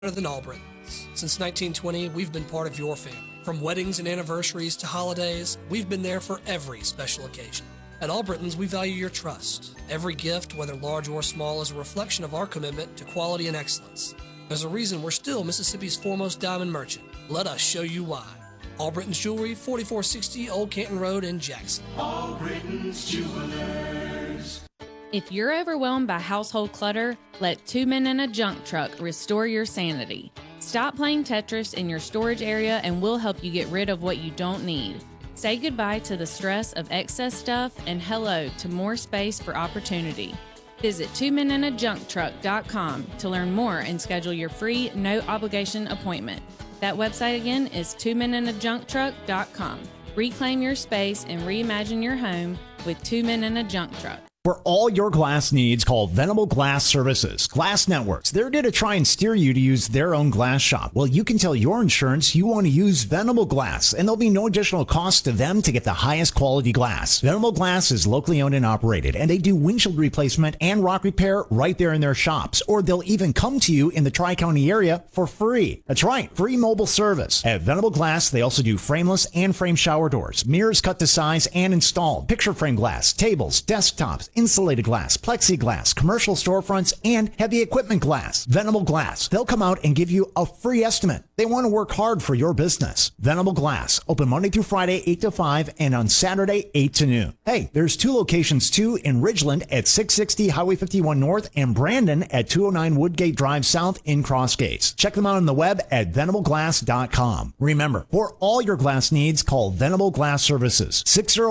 than Albritton's. Since 1920, we've been part of your family. From weddings and anniversaries to holidays, we've been there for every special occasion. At Albritton's, we value your trust. Every gift, whether large or small, is a reflection of our commitment to quality and excellence. There's a reason we're still Mississippi's foremost diamond merchant. Let us show you why. Albritton's Jewelry, 4460 Old Canton Road in Jackson. Albritton's Jewelers. If you're overwhelmed by household clutter, let Two Men in a Junk Truck restore your sanity. Stop playing Tetris in your storage area and we'll help you get rid of what you don't need. Say goodbye to the stress of excess stuff and hello to more space for opportunity. Visit twomeninajuncktruck.com to learn more and schedule your free, no-obligation appointment. That website again is twomeninajuncktruck.com. Reclaim your space and reimagine your home with Two Men in a Junk Truck. For all your glass needs, call Venable Glass Services. Glass Networks, they're going to try and steer you to use their own glass shop. Well, you can tell your insurance you want to use Venable Glass, and there'll be no additional cost to them to get the highest quality glass. Venable Glass is locally owned and operated, and they do windshield replacement and rock repair right there in their shops, or they'll even come to you in the Tri-County area for free. That's right, free mobile service. At Venable Glass, they also do frameless and frame shower doors, mirrors cut to size and installed, picture frame glass, tables, desktops, insulated glass, plexiglass, commercial storefronts, and heavy equipment glass. Venable Glass. They'll come out and give you a free estimate. They want to work hard for your business. Venable Glass. Open Monday through Friday, 8 to 5, and on Saturday, 8 to noon. Hey, there's two locations too in Ridgeland at 660 Highway 51 North and Brandon at 209 Woodgate Drive South in Cross Gates. Check them out on the web at venableglass.com. Remember, for all your glass needs, call Venable Glass Services.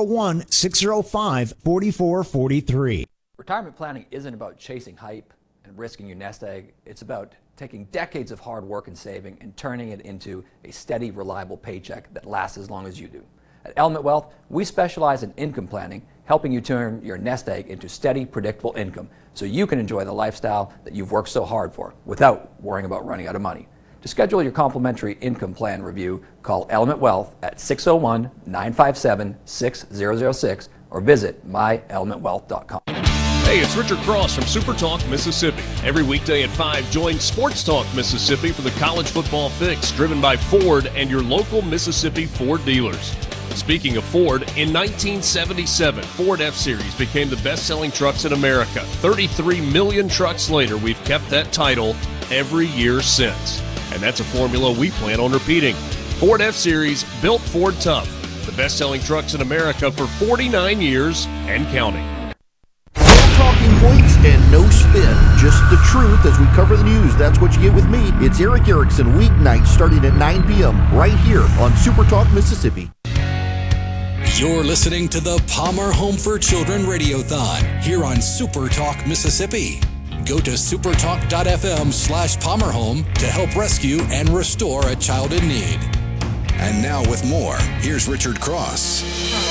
601-605-4443. Retirement planning isn't about chasing hype and risking your nest egg. It's about taking decades of hard work and saving and turning it into a steady, reliable paycheck that lasts as long as you do. At Element Wealth, we specialize in income planning, helping you turn your nest egg into steady, predictable income so you can enjoy the lifestyle that you've worked so hard for without worrying about running out of money. To schedule your complimentary income plan review, call Element Wealth at 601-957-6006 or visit myelementwealth.com. Hey, it's Richard Cross from Super Talk Mississippi. Every weekday at 5, join Sports Talk Mississippi for the college football fix, driven by Ford and your local Mississippi Ford dealers. Speaking of Ford, in 1977, Ford F-Series became the best-selling trucks in America. 33 million trucks later, we've kept that title every year since. And that's a formula we plan on repeating. Ford F-Series, built Ford tough. The best-selling trucks in America for 49 years and counting. Talking points and no spin. Just the truth as we cover the news. That's what you get with me. It's Eric Erickson, weeknights starting at 9 p.m. right here on Super Talk Mississippi. You're listening to the Palmer Home for Children Radiothon here on Super Talk Mississippi. Go to supertalk.fm/PalmerHome to help rescue and restore a child in need. And now with more, here's Richard Cross.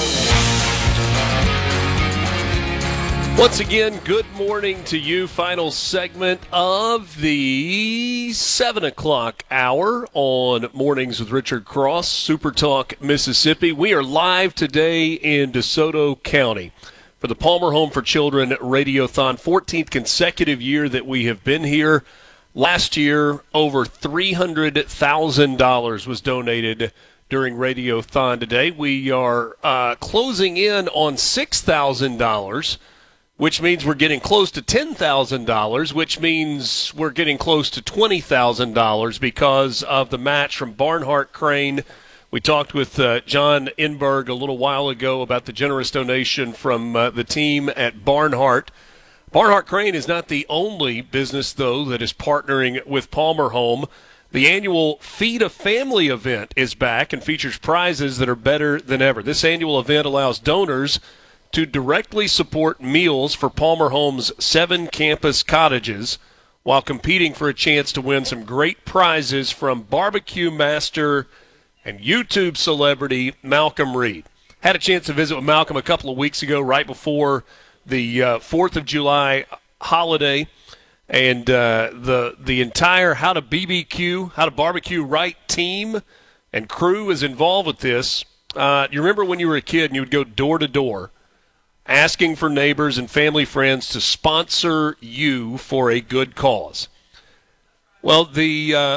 Once again, good morning to you. Final segment of the 7 o'clock hour on Mornings with Richard Cross, Super Talk Mississippi. We are live today in DeSoto County for the Palmer Home for Children Radiothon, 14th consecutive year that we have been here. Last year, over $300,000 was donated during Radiothon today. We are closing in on $6,000, which means we're getting close to $10,000, which means we're getting close to $20,000 because of the match from Barnhart Crane. We talked with John Enberg a little while ago about the generous donation from the team at Barnhart. Barnhart Crane is not the only business, though, that is partnering with Palmer Home. The annual Feed a Family event is back and features prizes that are better than ever. This annual event allows donors to directly support meals for Palmer Home's 7 campus cottages while competing for a chance to win some great prizes from barbecue master and YouTube celebrity Malcolm Reed. Had a chance to visit with Malcolm a couple of weeks ago, right before the 4th of July holiday, and the entire How to BBQ, How to Barbecue Right team and crew is involved with this. You remember when you were a kid and you would go door to door asking for neighbors and family friends to sponsor you for a good cause? Well, the